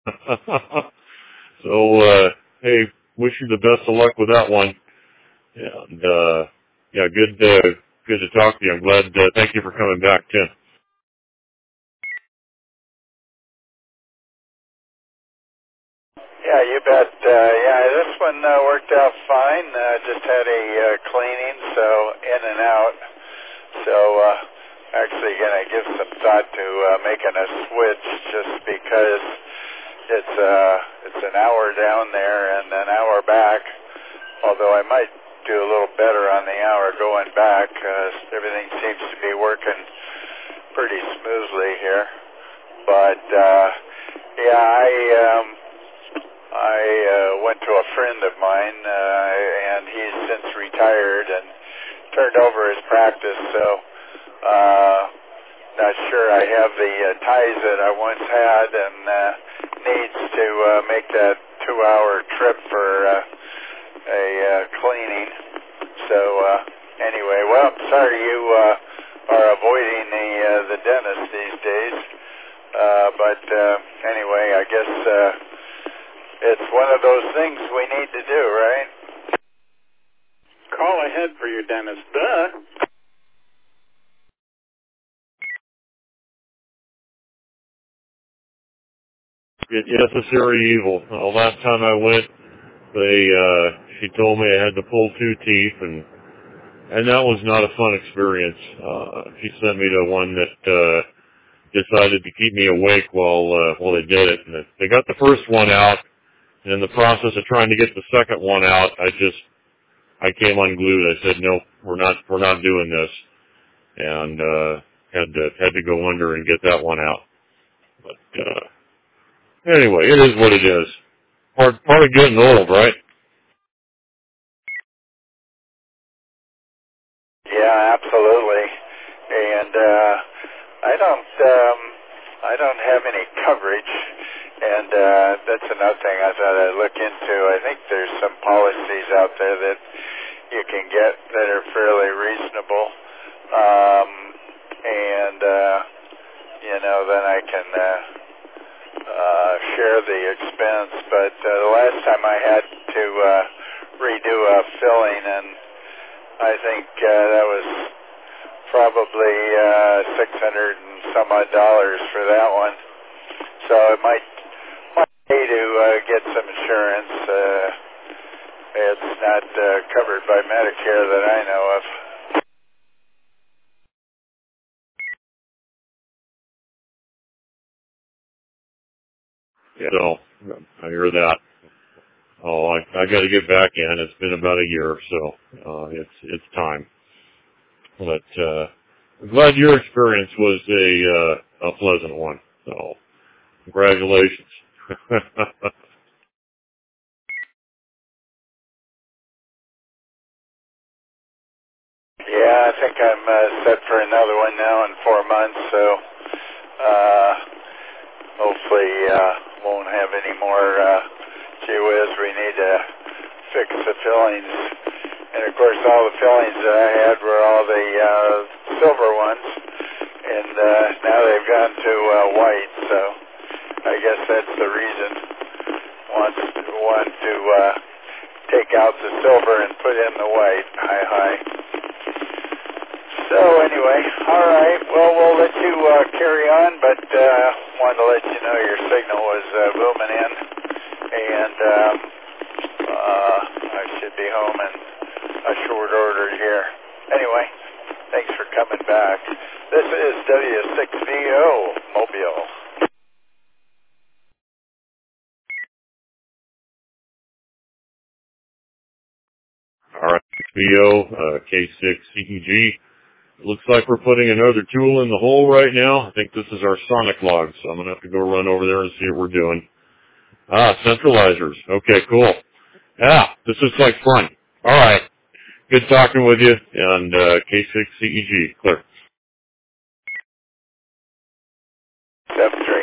So, hey, wish you the best of luck with that one. And, yeah, good to talk to you. I'm glad, thank you for coming back, Tim. Yeah, you bet. Yeah, this one worked out fine. Just had a cleaning, so in and out. So actually going to give some thought to making a switch, just because it's an hour down there and an hour back. Although I might do a little better on the hour going back. Everything seems to be working pretty smoothly here. But yeah, I went to a friend of mine, and he's since retired and turned over his practice, so not sure I have the ties that I once had, and needs to make that 2-hour trip for a cleaning. So anyway, well, I'm sorry you are avoiding the dentist these days, but anyway, I guess it's one of those things we need to do, right? Call ahead for your dentist, duh. Necessary evil. The last time I went, she told me I had to pull 2 teeth, and that was not a fun experience. She sent me to one that decided to keep me awake while they did it. And they got the first one out, and in the process of trying to get the second one out, I came unglued. I said, no, we're not doing this, and had to go under and get that one out. But anyway, it is what it is. Part of getting old, right? Yeah, absolutely. And I don't have any coverage, and that's another thing I thought I'd look into. I think there's some policies out there that you can get that are fairly reasonable, and then I can share the expense. But the last time I had to redo a filling, and I think that was probably $600 and some odd for that one. So it might pay to get some insurance. It's not covered by Medicare that I know of. Yeah, so I hear that. Oh, I got to get back in. It's been about a year, so it's time. But I'm glad your experience was a pleasant one. So congratulations. Yeah, I think I'm set for another one now in 4 months, so hopefully won't have any more gee whiz, we need to fix the fillings. And of course all the fillings that I had were all the silver ones, and now they've gone to white, so I guess that's the reason. Want to take out the silver and put in the white. Hi. So anyway, all right. Well, we'll let you carry on, but wanted to let you know your signal was booming in, and I should be home in a short order here. Anyway, thanks for coming back. This is W6VO Mobile. All right, VO, K6CEG. Looks like we're putting another tool in the hole right now. I think this is our sonic log, so I'm going to have to go run over there and see what we're doing. Centralizers. Okay, cool. Yeah, this is like fun. All right. Good talking with you, and K6CEG, clear. 7